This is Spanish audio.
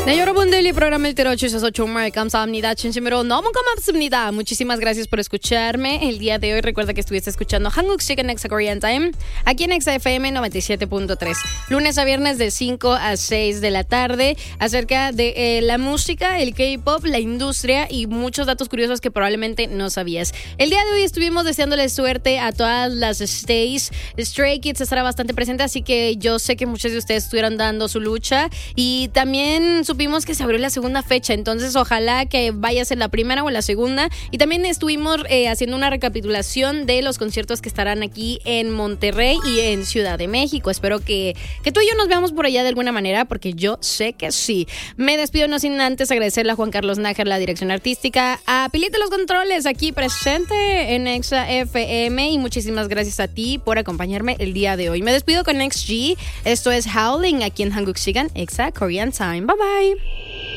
네, 여러분들 이 프로그램을 들어주셔서 정말 감사합니다. 진심으로 너무 고맙습니다. Muchísimas gracias por escucharme el día de hoy. Recuerda que estuviste escuchando Hanguk Chicken Exa Korean Time aquí en Exa FM 97.3. Lunes a viernes de 5 a 6 de la tarde acerca de la música, el K-pop, la industria y muchos datos curiosos que probablemente no sabías. El día de hoy estuvimos deseándole suerte a todas las stays. Stray Kids estará bastante presente, así que yo sé que muchos de ustedes estuvieron dando su lucha y también supimos que se abrió la segunda fecha, entonces ojalá que vaya a ser la primera o la segunda. Y también estuvimos haciendo una recapitulación de los conciertos que estarán aquí en Monterrey y en Ciudad de México. Espero que tú y yo nos veamos por allá de alguna manera, porque yo sé que sí. Me despido no sin antes agradecerle a Juan Carlos Nájar la dirección artística, a Pilita los controles aquí presente en Exa FM, y muchísimas gracias a ti por acompañarme el día de hoy. Me despido con XG, esto es Howling aquí en Hanguk Chicken Exa Korean Time. Bye bye.